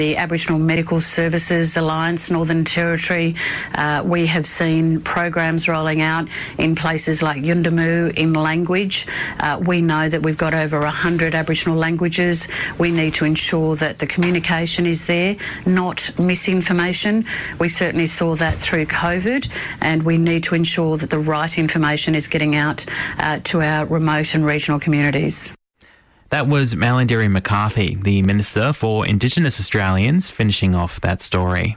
The Aboriginal Medical Services Alliance, Northern Territory, we have seen programs rolling out in places like Yuendumu in language. We know that we've got over 100 Aboriginal languages. We need to ensure that the communication is there, not misinformation. We certainly saw that through COVID, and we need to ensure that the right information is getting out to our remote and regional communities. That was Malarndirri McCarthy, the Minister for Indigenous Australians, finishing off that story.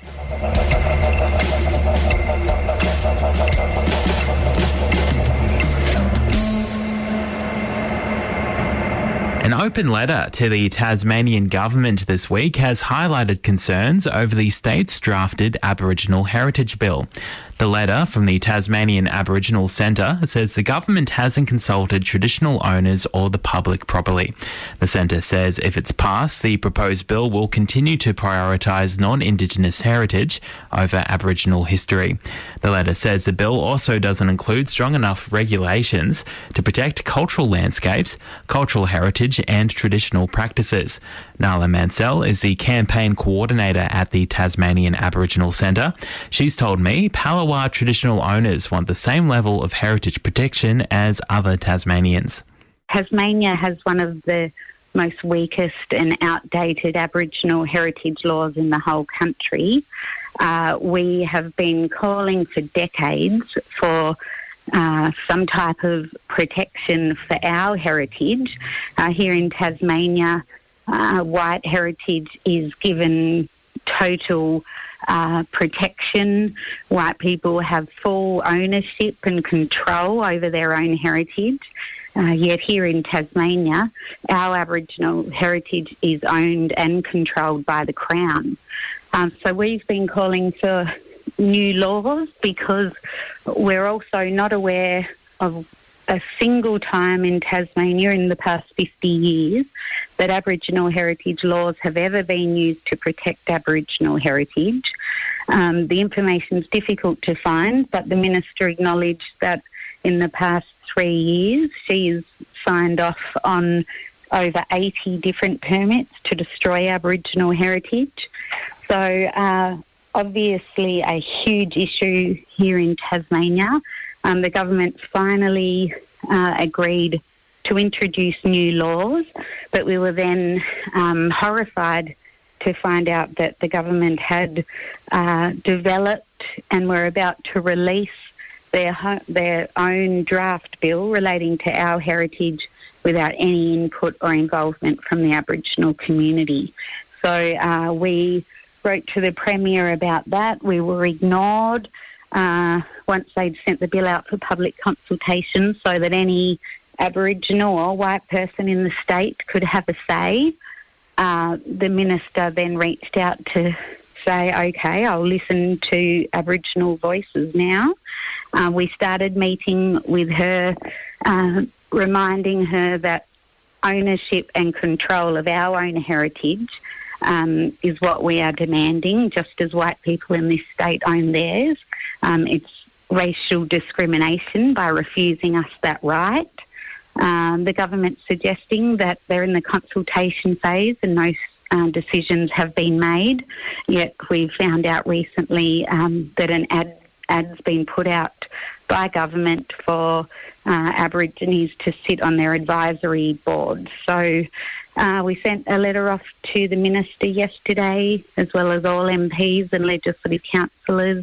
An open letter to the Tasmanian government this week has highlighted concerns over the state's drafted Aboriginal Heritage Bill. The letter from the Tasmanian Aboriginal Centre says the government hasn't consulted traditional owners or the public properly. The centre says if it's passed, the proposed bill will continue to prioritise non-Indigenous heritage over Aboriginal history. The letter says the bill also doesn't include strong enough regulations to protect cultural landscapes, cultural heritage and traditional practices. Nala Mansell is the campaign coordinator at the Tasmanian Aboriginal Centre. She's told me Palawa traditional owners want the same level of heritage protection as other Tasmanians. Tasmania has one of the most weakest and outdated Aboriginal heritage laws in the whole country. We have been calling for decades for some type of protection for our heritage. Here in Tasmania, white heritage is given total protection. White people have full ownership and control over their own heritage. Yet here in Tasmania, our Aboriginal heritage is owned and controlled by the Crown. So we've been calling for new laws because we're also not aware of a single time in Tasmania in the past 50 years that Aboriginal heritage laws have ever been used to protect Aboriginal heritage. The information is difficult to find, but the Minister acknowledged that in the past 3 years she's signed off on over 80 different permits to destroy Aboriginal heritage. So obviously a huge issue here in Tasmania. The government finally agreed to introduce new laws, but we were then horrified to find out that the government had developed and were about to release their own draft bill relating to our heritage without any input or involvement from the Aboriginal community. So we wrote to the Premier about that. We were ignored once they'd sent the bill out for public consultation so that any Aboriginal or white person in the state could have a say. The Minister then reached out to say, OK, I'll listen to Aboriginal voices now. We started meeting with her, reminding her that ownership and control of our own heritage is what we are demanding, just as white people in this state own theirs. It's racial discrimination by refusing us that right. The government's suggesting that they're in the consultation phase and no decisions have been made, yet we've found out recently that an ad's been put out by government for Aborigines to sit on their advisory board. So we sent a letter off to the Minister yesterday, as well as all MPs and legislative councillors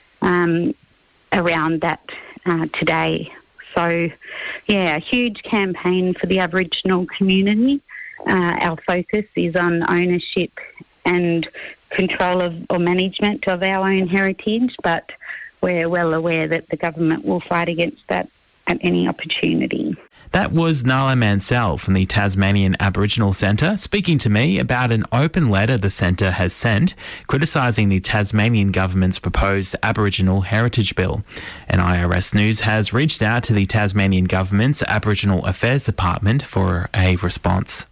around that today. So, yeah, a huge campaign for the Aboriginal community. Our focus is on ownership and control of or management of our own heritage, but we're well aware that the government will fight against that at any opportunity. That was Nala Mansell from the Tasmanian Aboriginal Centre speaking to me about an open letter the centre has sent criticising the Tasmanian government's proposed Aboriginal Heritage Bill. And IRS News has reached out to the Tasmanian government's Aboriginal Affairs Department for a response.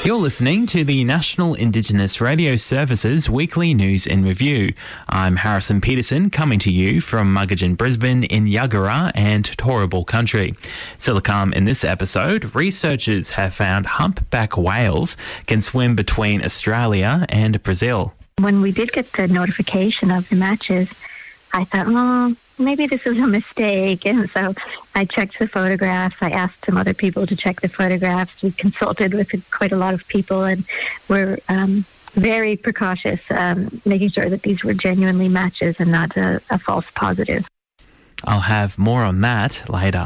You're listening to the National Indigenous Radio Service's weekly news in review. I'm Harrison Peterson, coming to you from Muggeridge, Brisbane in Yuggera and Turrbal country. Still to come in this episode, researchers have found humpback whales can swim between Australia and Brazil. When we did get the notification of the matches, I thought, maybe this is a mistake. And so I checked the photographs. I asked some other people to check the photographs. We consulted with quite a lot of people, and we're very precautious, making sure that these were genuinely matches and not a false positive. I'll have more on that later.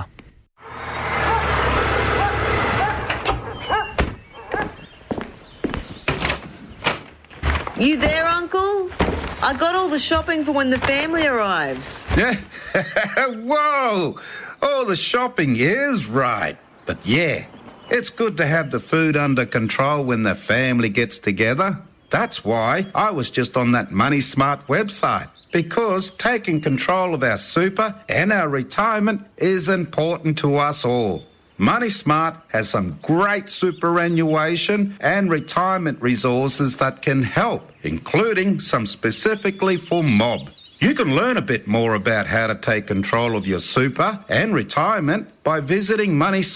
You there, Uncle? I got all the shopping for when the family arrives. Yeah. Whoa! All the shopping is right. But yeah, it's good to have the food under control when the family gets together. That's why I was just on that Money Smart website. Because taking control of our super and our retirement is important to us all. Money Smart has some great superannuation and retirement resources that can help, including some specifically for mob. You can learn a bit more about how to take control of your super and retirement by visiting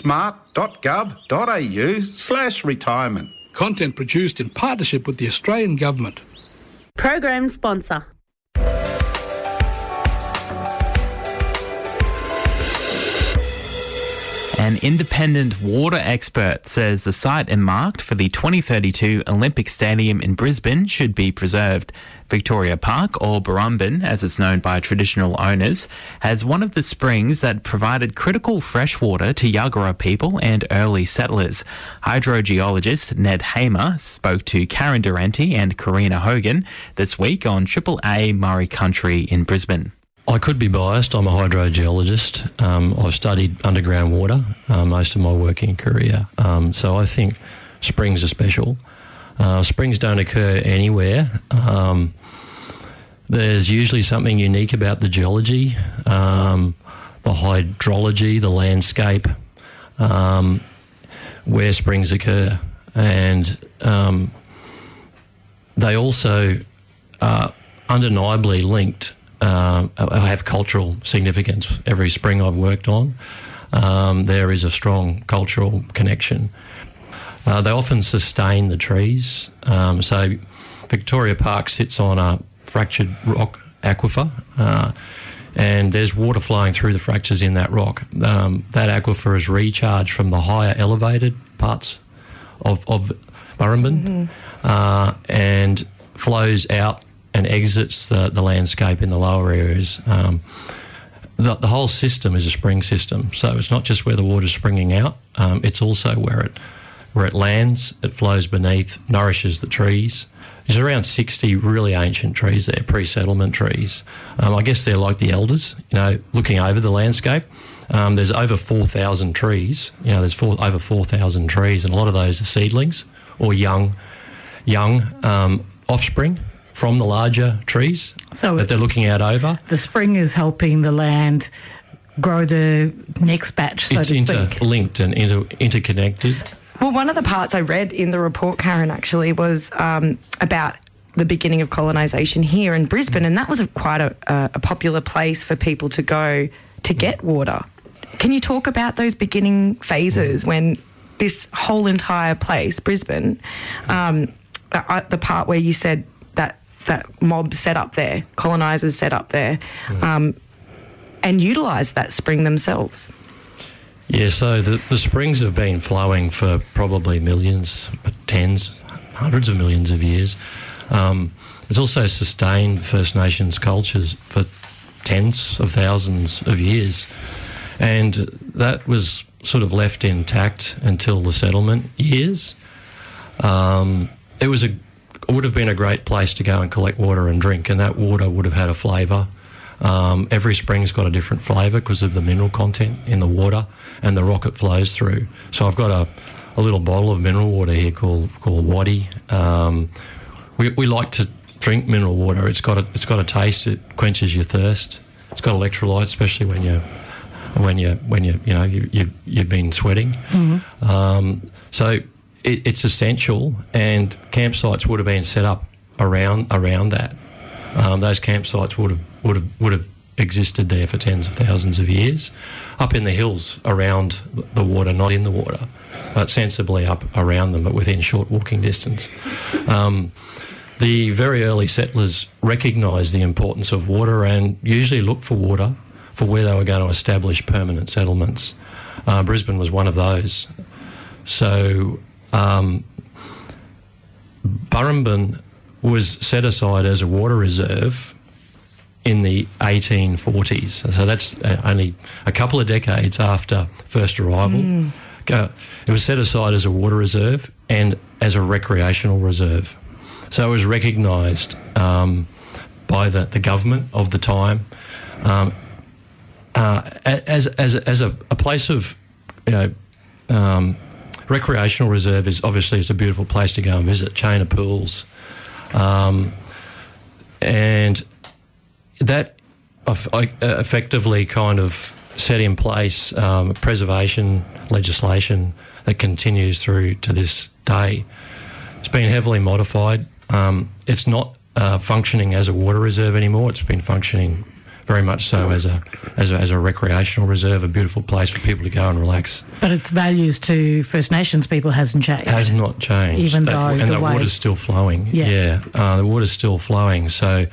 moneysmart.gov.au/retirement. Content produced in partnership with the Australian Government. Program sponsor. An independent water expert says the site earmarked for the 2032 Olympic Stadium in Brisbane should be preserved. Victoria Park, or Burrumbin as it's known by traditional owners, has one of the springs that provided critical freshwater to Yuggera people and early settlers. Hydrogeologist Ned Hamer spoke to Karen Durante and Karina Hogan this week on Triple A Murray Country in Brisbane. I could be biased. I'm a hydrogeologist. I've studied underground water most of my working career. So I think springs are special. Springs don't occur anywhere. There's usually something unique about the geology, the hydrology, the landscape, where springs occur. And they also are undeniably linked. Have cultural significance. Every spring I've worked on, there is a strong cultural connection. They often sustain the trees. So Victoria Park sits on a fractured rock aquifer, and there's water flowing through the fractures in that rock. That aquifer is recharged from the higher elevated parts of Burrumbin, and flows out and exits the landscape in the lower areas. The whole system is a spring system, so it's not just where the water's springing out, it's also where it lands, it flows beneath, nourishes the trees. There's around 60 really ancient trees there, pre-settlement trees. I guess they're like the elders, looking over the landscape. There's over 4,000 trees. There's over 4,000 trees, and a lot of those are seedlings or young offspring from the larger trees that they're looking out over. The spring is helping the land grow the next batch, so to speak. It's interlinked and interconnected. Well, one of the parts I read in the report, Karen, actually was about the beginning of colonisation here in Brisbane, and that was quite a popular place for people to go to get water. Can you talk about those beginning phases when this whole entire place, Brisbane, the part where you said that mob set up there, colonisers set up there, and utilised that spring themselves? Yeah, so the springs have been flowing for probably millions, tens, hundreds of millions of years. It's also sustained First Nations cultures for tens of thousands of years. And that was sort of left intact until the settlement years. It would have been a great place to go and collect water and drink, and that water would have had a flavour. Every spring's got a different flavour because of the mineral content in the water and the rock it flows through. So I've got a little bottle of mineral water here called Waddy. We like to drink mineral water. It's got a taste. It quenches your thirst. It's got electrolytes, especially when you've been sweating. Mm-hmm. So it's essential, and campsites would have been set up around that. Those campsites would have existed there for tens of thousands of years, up in the hills around the water, not in the water, but sensibly up around them, but within short walking distance. The very early settlers recognised the importance of water and usually looked for water for where they were going to establish permanent settlements. Brisbane was one of those. So Burrumbin was set aside as a water reserve in the 1840s. So that's only a couple of decades after first arrival. It was set aside as a water reserve and as a recreational reserve. So it was recognised by the government of the time as a place of, recreational reserve is obviously it's a beautiful place to go and visit, chain of pools. And that effectively kind of set in place preservation legislation that continues through to this day. It's been heavily modified. It's not functioning as a water reserve anymore. It's been functioning very much so as a recreational reserve, a beautiful place for people to go and relax. But its values to First Nations people hasn't changed. Has not changed. Even though and the water's still flowing. The water's still flowing. So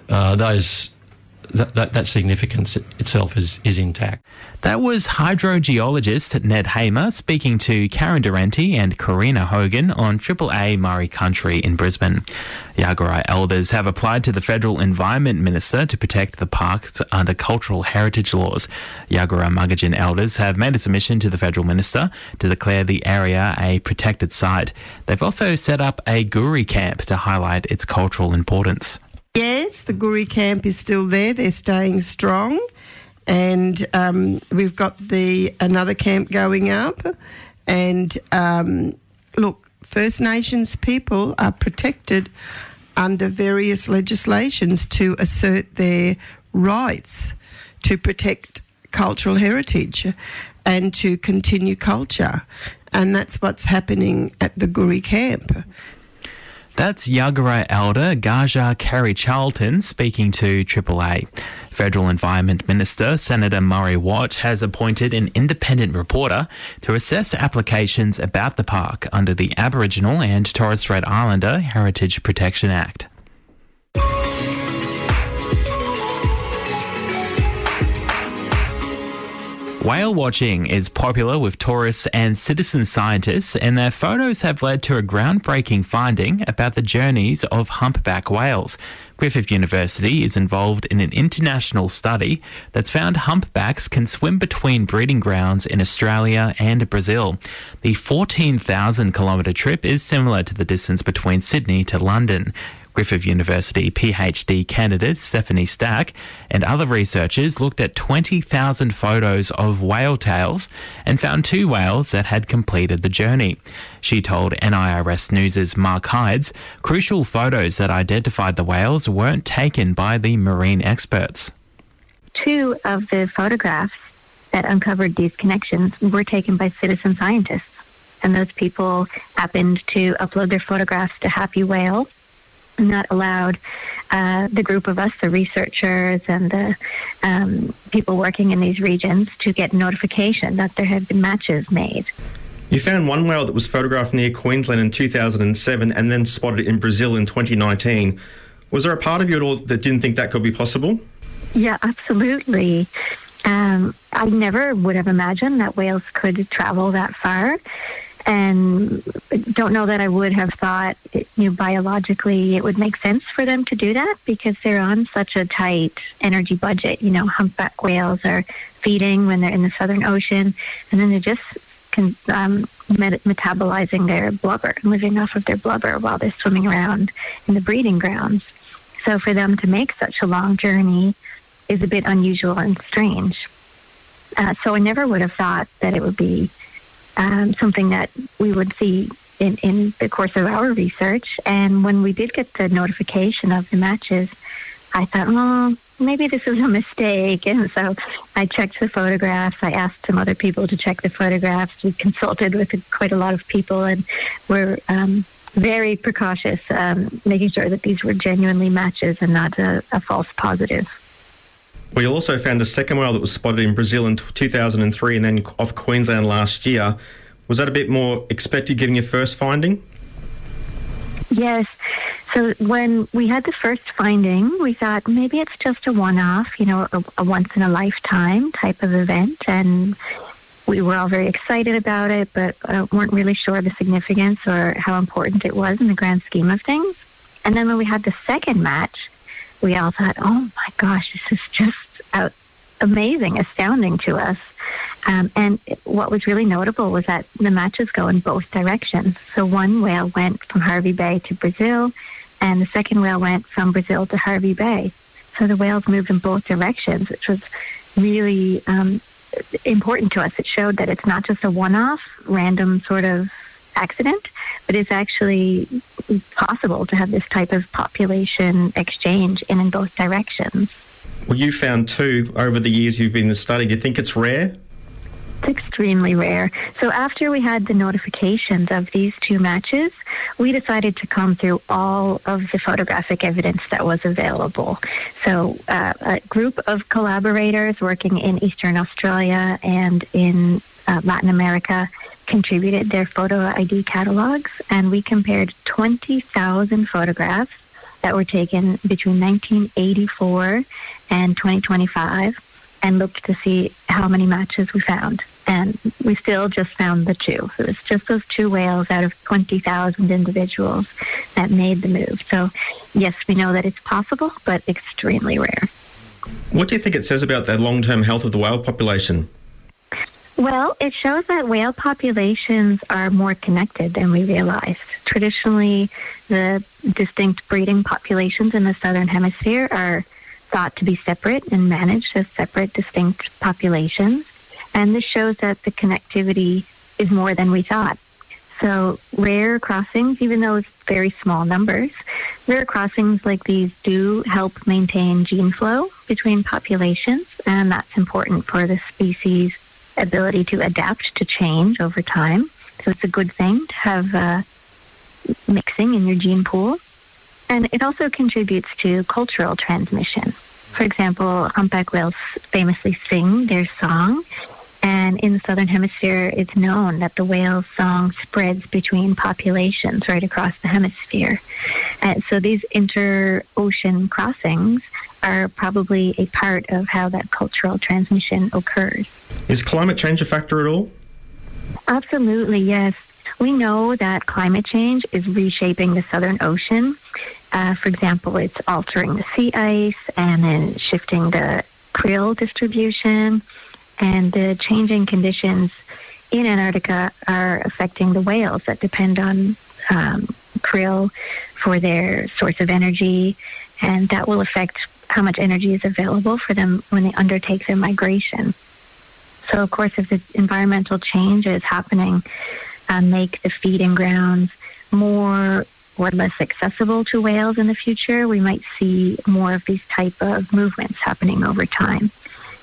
that significance itself is intact. That was hydrogeologist Ned Hamer speaking to Karen Durante and Karina Hogan on Triple A Murray Country in Brisbane. Yagara elders have applied to the Federal Environment Minister to protect the parks under cultural heritage laws. Yagara Muggajin elders have made a submission to the Federal Minister to declare the area a protected site. They've also set up a Guri camp to highlight its cultural importance. Yes, the Guri camp is still there. They're staying strong. And we've got another camp going up. And look, First Nations people are protected under various legislations to assert their rights to protect cultural heritage and to continue culture. And that's what's happening at the Guri camp. That's Yagara elder Gaja Kerry Charlton speaking to Triple A. Federal Environment Minister Senator Murray Watt has appointed an independent reporter to assess applications about the park under the Aboriginal and Torres Strait Islander Heritage Protection Act. Whale watching is popular with tourists and citizen scientists, and their photos have led to a groundbreaking finding about the journeys of humpback whales. Griffith University is involved in an international study that's found humpbacks can swim between breeding grounds in Australia and Brazil. The 14,000-kilometre trip is similar to the distance between Sydney to London. Griffith University PhD candidate Stephanie Stack and other researchers looked at 20,000 photos of whale tails and found 2 whales that had completed the journey. She told NIRS News' Mark Hydes crucial photos that identified the whales weren't taken by the marine experts. 2 of the photographs that uncovered these connections were taken by citizen scientists, and those people happened to upload their photographs to Happy Whale. And that allowed the group of us, the researchers and the people working in these regions, to get notification that there had been matches made. You found one whale that was photographed near Queensland in 2007 and then spotted in Brazil in 2019. Was there a part of you at all that didn't think that could be possible? Yeah, absolutely. I never would have imagined that whales could travel that far. And don't know that I would have thought, biologically it would make sense for them to do that, because they're on such a tight energy budget. Humpback whales are feeding when they're in the Southern Ocean, and then they're just metabolizing their blubber and living off of their blubber while they're swimming around in the breeding grounds. So for them to make such a long journey is a bit unusual and strange. So I never would have thought that it would be something that we would see in the course of our research. And when we did get the notification of the matches, I thought, well, maybe this is a mistake. And so I checked the photographs. I asked some other people to check the photographs. We consulted with quite a lot of people, and we're very precautious, making sure that these were genuinely matches and not a false positive. We also found a second whale that was spotted in Brazil in 2003 and then off Queensland last year. Was that a bit more expected given your first finding? Yes. So when we had the first finding, we thought maybe it's just a one-off, a once-in-a-lifetime type of event. And we were all very excited about it, but weren't really sure of the significance or how important it was in the grand scheme of things. And then when we had the second match, we all thought, oh my gosh, this is just amazing, astounding to us. And what was really notable was that the matches go in both directions. So one whale went from Hervey Bay to Brazil, and the second whale went from Brazil to Hervey Bay. So the whales moved in both directions, which was really important to us. It showed that it's not just a one-off, random sort of accident, but it's actually possible to have this type of population exchange in both directions. Well, you found two over the years you've been in the study. Do you think it's rare? It's extremely rare. So after we had the notifications of these two matches, we decided to comb through all of the photographic evidence that was available. So a group of collaborators working in Eastern Australia and in Latin America contributed their photo ID catalogs, and we compared 20,000 photographs that were taken between 1984 and 2025 and looked to see how many matches we found. And we still just found the two. So it's just those two whales out of 20,000 individuals that made the move. So yes, we know that it's possible, but extremely rare. What do you think it says about the long-term health of the whale population? Well, it shows that whale populations are more connected than we realized. Traditionally, the distinct breeding populations in the Southern Hemisphere are thought to be separate and managed as separate, distinct populations. And this shows that the connectivity is more than we thought. So rare crossings, even though it's very small numbers, rare crossings like these do help maintain gene flow between populations, and that's important for the species' ability to adapt to change over time. So it's a good thing to have mixing in your gene pool. And it also contributes to cultural transmission. For example, humpback whales famously sing their song, and in the Southern Hemisphere, it's known that the whale's song spreads between populations right across the hemisphere. So these inter-ocean crossings are probably a part of how that cultural transmission occurs. Is climate change a factor at all? Absolutely, yes. We know that climate change is reshaping the Southern Ocean. For example, it's altering the sea ice and then shifting the krill distribution. And the changing conditions in Antarctica are affecting the whales that depend on krill for their source of energy. And that will affect how much energy is available for them when they undertake their migration. So, of course, if the environmental changes happening make the feeding grounds more or less accessible to whales in the future, we might see more of these type of movements happening over time.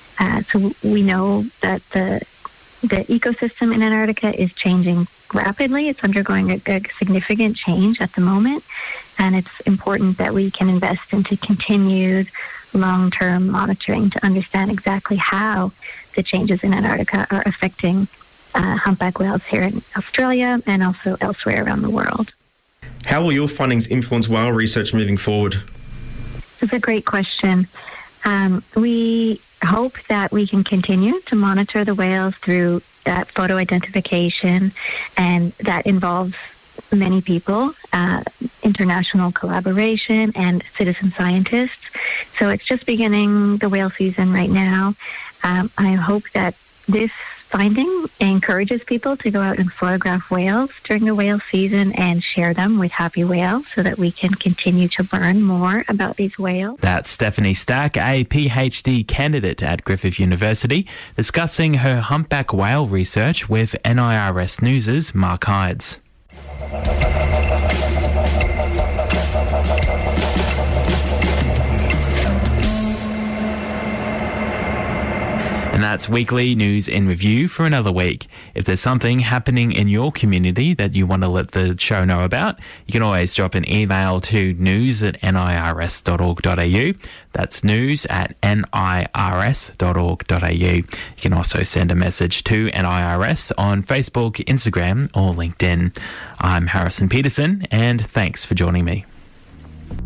So we know that the ecosystem in Antarctica is changing rapidly. It's undergoing a significant change at the moment, and it's important that we can invest into continued long-term monitoring to understand exactly how the changes in Antarctica are affecting humpback whales here in Australia and also elsewhere around the world. How will your findings influence whale research moving forward? That's a great question. We hope that we can continue to monitor the whales through that photo identification, and that involves many people, international collaboration and citizen scientists. So it's just beginning the whale season right now. I hope that this finding encourages people to go out and photograph whales during the whale season and share them with happy whales so that we can continue to learn more about these whales. That's Stephanie Stack, a PhD candidate at Griffith University, discussing her humpback whale research with NIRS News' Mark Hydes. that's weekly news in review for another week. If there's something happening in your community that you want to let the show know about, you can always drop an email to news@nirs.org.au. That's news@nirs.org.au. You can also send a message to NIRS on Facebook, Instagram or LinkedIn. I'm Harrison Peterson, and thanks for joining me.